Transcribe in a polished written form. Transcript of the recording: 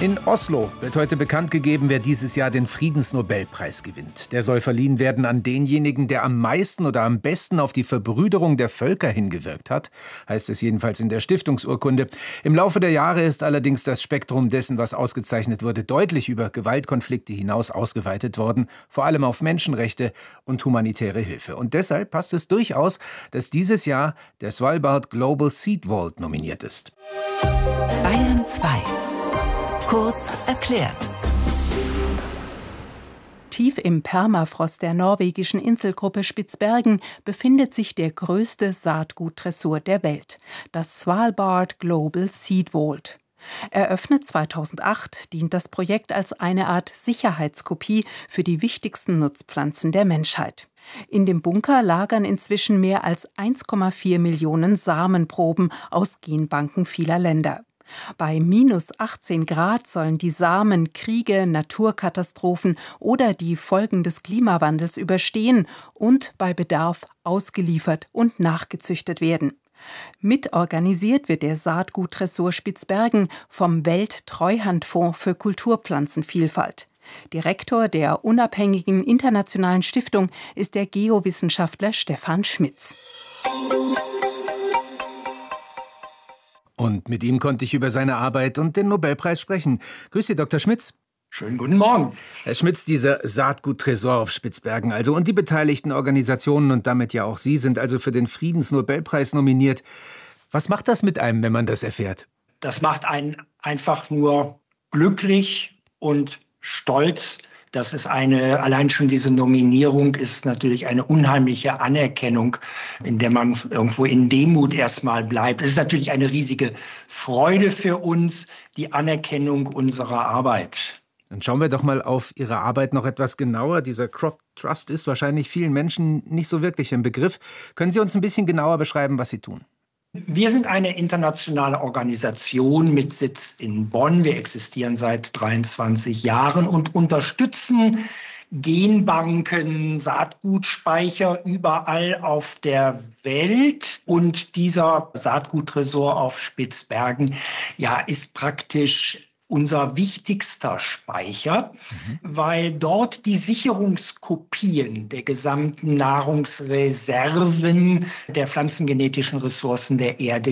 In Oslo wird heute bekannt gegeben, wer dieses Jahr den Friedensnobelpreis gewinnt. Der soll verliehen werden an denjenigen, der am meisten oder am besten auf die Verbrüderung der Völker hingewirkt hat, heißt es jedenfalls in der Stiftungsurkunde. Im Laufe der Jahre ist allerdings das Spektrum dessen, was ausgezeichnet wurde, deutlich über Gewaltkonflikte hinaus ausgeweitet worden, vor allem auf Menschenrechte und humanitäre Hilfe. Und deshalb passt es durchaus, dass dieses Jahr der Svalbard Global Seed Vault nominiert ist. Bayern 2. Kurz erklärt. Tief im Permafrost der norwegischen Inselgruppe Spitzbergen befindet sich der größte Saatguttresor der Welt, das Svalbard Global Seed Vault. Eröffnet 2008 dient das Projekt als eine Art Sicherheitskopie für die wichtigsten Nutzpflanzen der Menschheit. In dem Bunker lagern inzwischen mehr als 1,4 Millionen Samenproben aus Genbanken vieler Länder. Bei minus 18 Grad sollen die Samen Kriege, Naturkatastrophen oder die Folgen des Klimawandels überstehen und bei Bedarf ausgeliefert und nachgezüchtet werden. Mitorganisiert wird der Saatguttresor Spitzbergen vom Welttreuhandfonds für Kulturpflanzenvielfalt. Direktor der unabhängigen internationalen Stiftung ist der Geowissenschaftler Stefan Schmitz. Und mit ihm konnte ich über seine Arbeit und den Nobelpreis sprechen. Grüß Sie, Dr. Schmitz. Schönen guten Morgen. Herr Schmitz, dieser Saatguttresor auf Spitzbergen also und die beteiligten Organisationen und damit ja auch Sie sind also für den Friedensnobelpreis nominiert. Was macht das mit einem, wenn man das erfährt? Das macht einen einfach nur glücklich und stolz. Das ist allein schon diese Nominierung ist natürlich eine unheimliche Anerkennung, in der man irgendwo in Demut erstmal bleibt. Es ist natürlich eine riesige Freude für uns, die Anerkennung unserer Arbeit. Dann schauen wir doch mal auf Ihre Arbeit noch etwas genauer. Dieser Crop Trust ist wahrscheinlich vielen Menschen nicht so wirklich im Begriff. Können Sie uns ein bisschen genauer beschreiben, was Sie tun? Wir sind eine internationale Organisation mit Sitz in Bonn. Wir existieren seit 23 Jahren und unterstützen Genbanken, Saatgutspeicher überall auf der Welt. Und dieser Saatguttresor auf Spitzbergen, ist praktisch unser wichtigster Speicher, weil dort die Sicherungskopien der gesamten Nahrungsreserven der pflanzengenetischen Ressourcen der Erde